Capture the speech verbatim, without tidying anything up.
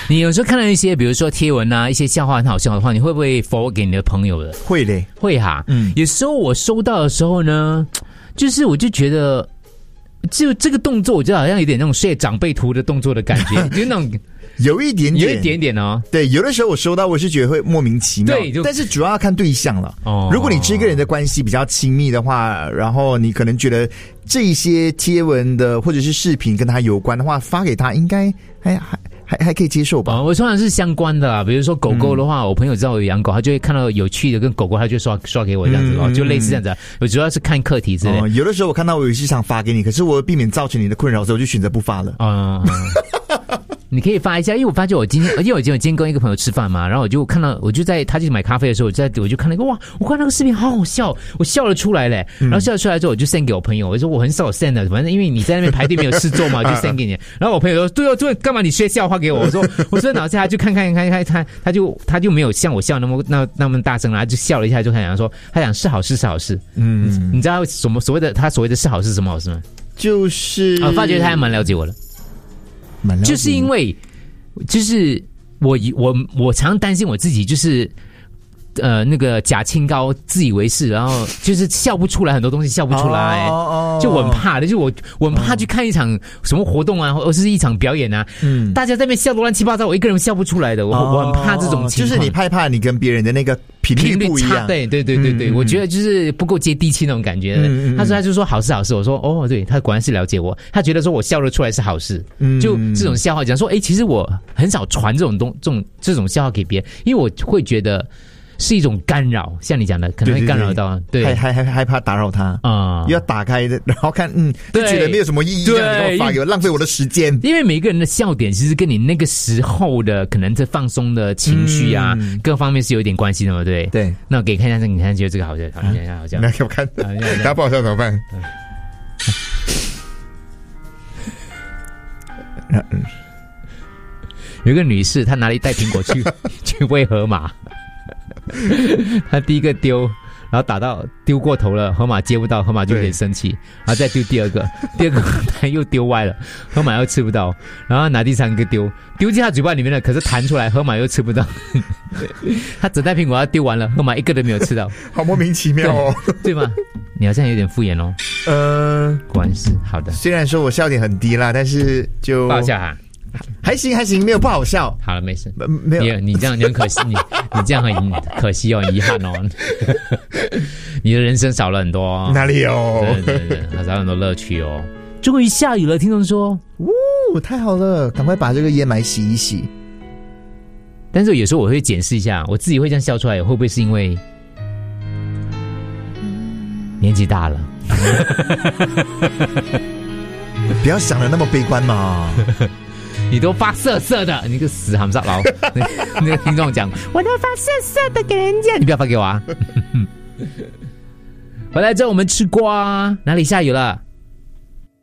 你有时候看到一些，比如说贴文啊，一些笑话很好笑的话，你会不会 forward 给你的朋友的？ 会嘞， 会哈。 嗯， 有时候我收到的时候呢，就是我就觉得，就这个动作，我觉得好像有点那种晒长辈图的动作的感觉，就那种。 有一点点， 有一点点哦。 对，有的时候我收到，我是觉得会莫名其妙。 对， 但是主要要看对象了。哦，如果你这个人的关系比较亲密的话，然后你可能觉得这些贴文的或者是视频跟他有关的话，发给他应该还还还还可以接受吧。 哦，我通常是相关的啦，比如说狗狗的话，嗯、我朋友知道我有养狗，他就会看到有趣的跟狗狗，他就刷刷给我这样子、嗯、哦，就类似这样子、啊。我主要是看课题之类的、哦。 有的时候我看到我有些想发给你，可是我避免造成你的困扰，所以我就选择不发了。 嗯。你可以发一下，因为我发觉我今天，因为我今天今天跟一个朋友吃饭嘛，然后我就看到，我就在他去买咖啡的时候，我在我就看那个哇，我看那个视频好好笑，我笑了出来嘞。然后笑了出来之后，我就 send 给我朋友，我说我很少 send 的，反正因为你在那边排队没有事做嘛，我就 send 给你。然后我朋友说，对哦，对，干嘛你学笑话给我？我说，我说脑子他就看看看看看，他就他就没有像我笑那么那那么大声啦，就笑了一下，就看讲说，他讲是好事是好事。嗯，你知道什么所谓的他所谓的是好事是什么好事吗？ 就是我发觉他还蛮了解我的， 蛮了解， 就是因为。就是我我我常担心我自己就是呃那个假清高自以为是，然后就是笑不出来很多东西笑不出来，哦、就我很怕的，就我我很怕去看一场什么活动啊，或者是一场表演啊，嗯，大家在那边笑得乱七八糟，我一个人笑不出来的，我、哦、我很怕这种情况， 就是你害怕你跟别人的那个频率不一样， 对对对对对，嗯、我觉得就是不够接地气那种感觉。嗯、他说他就说好事好事，我说哦对，他果然是了解我，他觉得说我笑得出来是好事，嗯、就这种笑话讲说，哎，其实我很少传这种东这种这种笑话给别人，因为我会觉得。是一种干扰，像你讲的，可能会干扰到，对， 还还还害怕打扰他啊，又要打开的，然后看，嗯，就觉得没有什么意义，这样子给我发，有浪费我的时间。 因为每个人的笑点其实跟你那个时候的可能在放松的情绪啊，嗯、各方面是有一点关系的嘛，对对。 那我给你看一下，你看觉得这个好笑，好笑，好笑， 来给我看，大家不好笑怎么办？ 有一个女士，她拿了一袋苹果去去喂河马。他第一个丢，然后打到丢过头了，河马接不到，河马就有点生气，然后再丢第二个，第二个他又丢歪了，河马又吃不到，然后拿第三个丢，丢进他嘴巴里面了，可是弹出来，河马又吃不到。他整袋苹果他丢完了，河马一个都没有吃到， 好莫名其妙哦， 对, 对吗？你好像有点敷衍哦。 呃， 果然是好的。 虽然说我笑点很低啦，但是就不好笑哈。 还行还行，没有不好笑。 好了，没事， 没有。 你你这样你很可惜，你你这样很可惜哦，很遗憾哦。你的人生少了很多、哦， 哪里有？ 对对对，少了很多乐趣哦。终于下雨了，听众说， 呜，太好了，赶快把这个烟霾洗一洗。 但是有时候我会检视一下，我自己会这样笑出来，会不会是因为年纪大了？ 不要想的那么悲观嘛。 你都发色色的，你个死hamza佬！那个听众讲，我都发色色的给人家，你不要发给我啊！回来之后我们吃瓜，哪里下雨了？